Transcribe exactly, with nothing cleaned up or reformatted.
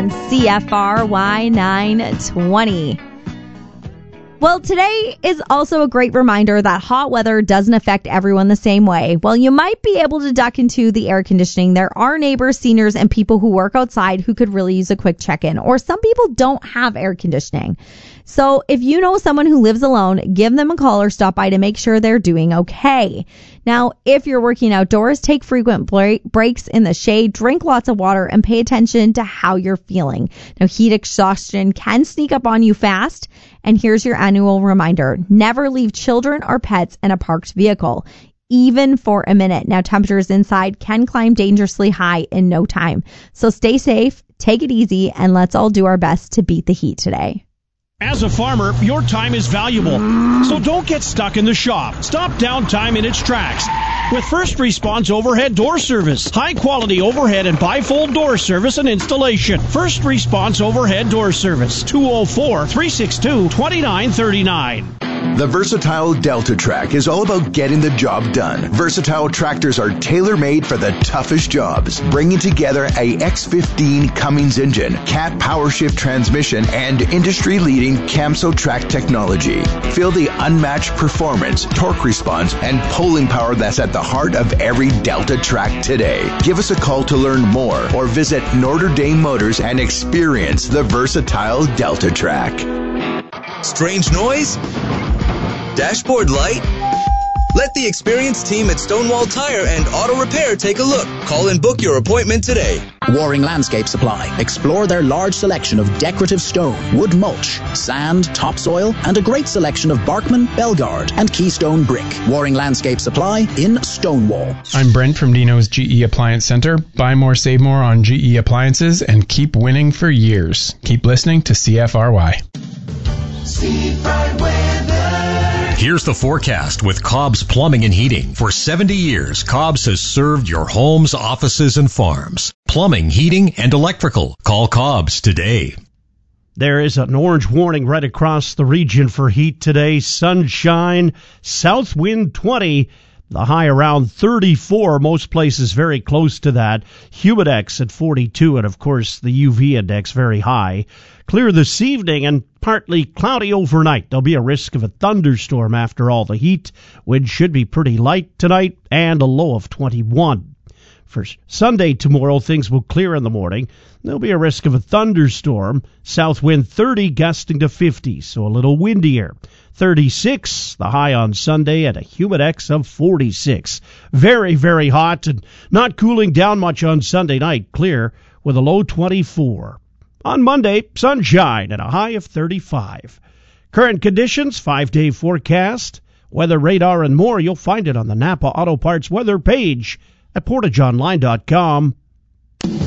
on C F R Y nine twenty. Well, today is also a great reminder that hot weather doesn't affect everyone the same way. While you might be able to duck into the air conditioning, there are neighbors, seniors, and people who work outside who could really use a quick check-in. Or some people don't have air conditioning. So if you know someone who lives alone, give them a call or stop by to make sure they're doing okay. Now, if you're working outdoors, take frequent breaks in the shade, drink lots of water, and pay attention to how you're feeling. Now, heat exhaustion can sneak up on you fast. And here's your annual reminder. Never leave children or pets in a parked vehicle, even for a minute. Now, temperatures inside can climb dangerously high in no time. So stay safe, take it easy, and let's all do our best to beat the heat today. As a farmer, your time is valuable, so don't get stuck in the shop. Stop downtime in its tracks with First Response Overhead Door Service. High-quality overhead and bifold door service and installation. First Response Overhead Door Service, two oh four, three six two, two nine three nine. The versatile Delta-Trac is all about getting the job done. Versatile tractors are tailor-made for the toughest jobs, bringing together a X fifteen Cummins engine, Cat PowerShift transmission, and industry-leading Camso-Trac technology. Feel the unmatched performance, torque response, and pulling power that's at the heart of every Delta-Trac today. Give us a call to learn more or visit Notre Dame Motors and experience the versatile Delta-Trac. Strange noise? Dashboard light? Let the experienced team at Stonewall Tire and Auto Repair take a look. Call and book your appointment today. Waring Landscape Supply. Explore their large selection of decorative stone, wood mulch, sand, topsoil, and a great selection of Barkman, Belgard, and Keystone brick. Waring Landscape Supply in Stonewall. I'm Brent from Dino's G E Appliance Center. Buy more, save more on G E appliances and keep winning for years. Keep listening to C F R Y. Seafront weather. Here's the forecast with Cobb's Plumbing and Heating. For seventy years, Cobb's has served your homes, offices, and farms. Plumbing, heating, and electrical. Call Cobb's today. There is an orange warning right across the region for heat today. Sunshine, south wind twenty. The high around thirty-four, most places very close to that. Humidex at forty-two, and of course the U V index very high. Clear this evening and partly cloudy overnight. There'll be a risk of a thunderstorm after all the heat. Wind should be pretty light tonight and a low of twenty-one. For Sunday tomorrow, things will clear in the morning. There'll be a risk of a thunderstorm. South wind thirty, gusting to fifty, so a little windier. thirty-six, the high on Sunday, at a humidex of forty-six. Very, very hot and not cooling down much on Sunday night. Clear with a low twenty-four. On Monday, sunshine and a high of thirty-five. Current conditions, five-day forecast, weather radar, and more. You'll find it on the Napa Auto Parts weather page at portage online dot com.